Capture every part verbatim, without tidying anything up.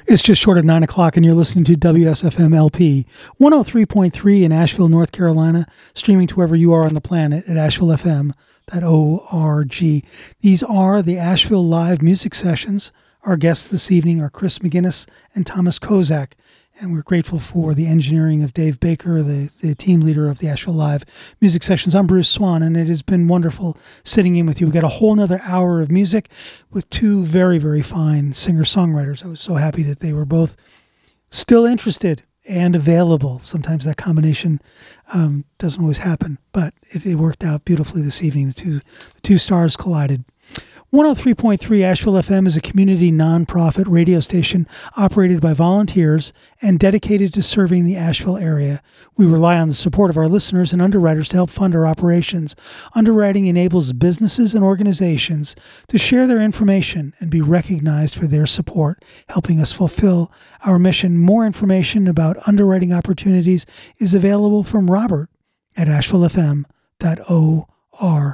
It's just short of nine o'clock, and you're listening to W S F M L P one oh three point three in Asheville, North Carolina, streaming to wherever you are on the planet at asheville f m dot org. These are the Asheville Live Music Sessions. Our guests this evening are Chris McGinnis and Thomas Kozak, and we're grateful for the engineering of Dave Baker, the, the team leader of the Asheville Live Music Sessions. I'm Bruce Swan, and it has been wonderful sitting in with you. We've got a whole nother hour of music with two very, very fine singer-songwriters. I was so happy that they were both still interested and available. Sometimes that combination um, doesn't always happen, but it, it worked out beautifully this evening. The two, the two stars collided. one oh three point three Asheville F M is a community nonprofit radio station operated by volunteers and dedicated to serving the Asheville area. We rely on the support of our listeners and underwriters to help fund our operations. Underwriting enables businesses and organizations to share their information and be recognized for their support, helping us fulfill our mission. More information about underwriting opportunities is available from Robert at asheville f m dot org.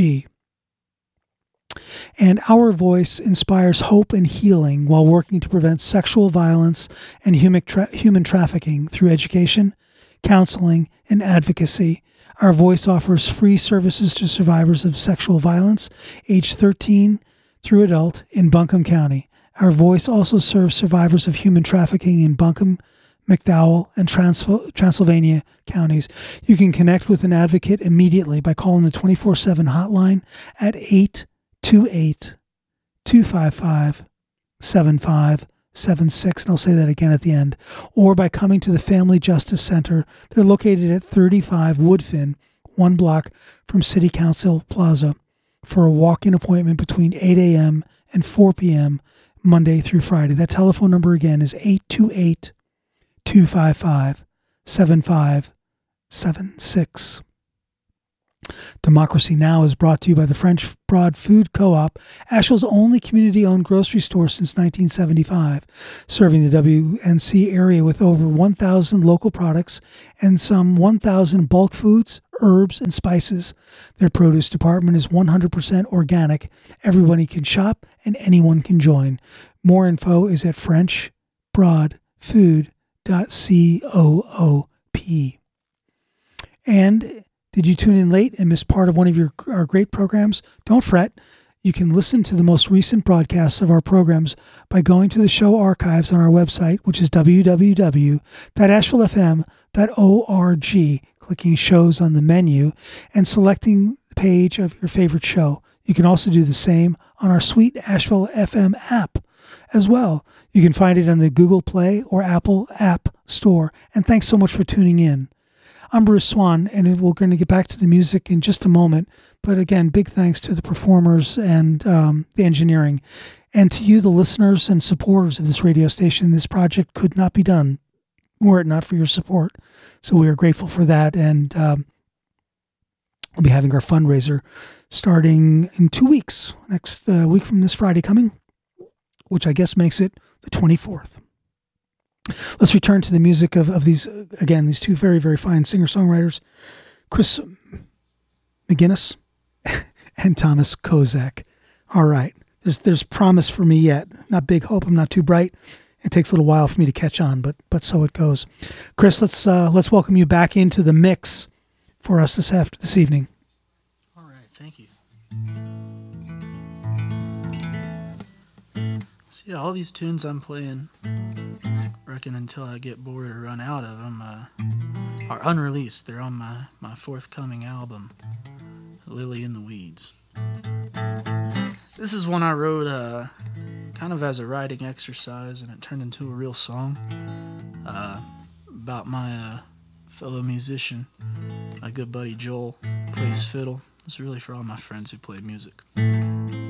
And Our Voice inspires hope and healing while working to prevent sexual violence and human, tra- human trafficking through education, counseling, and advocacy. Our Voice offers free services to survivors of sexual violence, age thirteen through adult, in Buncombe County. Our Voice also serves survivors of human trafficking in Buncombe, McDowell, and Trans- Transylvania counties. You can connect with an advocate immediately by calling the twenty-four seven hotline at eight two eight, two five five, seven five seven six, and I'll say that again at the end, or by coming to the Family Justice Center. They're located at thirty-five Woodfin, one block from City Council Plaza, for a walk-in appointment between eight a.m. and four p.m. Monday through Friday. That telephone number again is eight two eight, two five five, seven five seven six. Democracy Now! Is brought to you by the French Broad Food Co-op, Asheville's only community-owned grocery store since nineteen seventy-five, serving the W N C area with over one thousand local products and some one thousand bulk foods, herbs, and spices. Their produce department is one hundred percent organic. Everybody can shop and anyone can join. More info is at french broad food dot coop. And did you tune in late and miss part of one of your our great programs? Don't fret. You can listen to the most recent broadcasts of our programs by going to the show archives on our website, which is w w w dot asheville f m dot org, clicking shows on the menu and selecting the page of your favorite show. You can also do the same on our sweet Asheville F M app as well. You can find it on the Google Play or Apple App Store. And thanks so much for tuning in. I'm Bruce Swan, and we're going to get back to the music in just a moment. But again, big thanks to the performers and um, the engineering. And to you, the listeners and supporters of this radio station. This project could not be done were it not for your support. So we are grateful for that. And um, we'll be having our fundraiser starting in two weeks, next uh, week from this Friday coming, which I guess makes it the twenty-fourth. Let's return to the music of, of these, again, these two very, very fine singer-songwriters, Chris McGinnis and Thomas Kozak. All right. There's there's promise for me yet. Not big hope. I'm not too bright. It takes a little while for me to catch on, but but so it goes. Chris, let's uh, let's welcome you back into the mix for us this after this evening. All right. Thank you. See, all these tunes I'm playing, reckon until I get bored or run out of them, uh, are unreleased. They're on my, my forthcoming album, Lily in the Weeds. This is one I wrote uh, kind of as a writing exercise, and it turned into a real song uh, about my uh, fellow musician, my good buddy Joel, plays fiddle. It's really for all my friends who play music.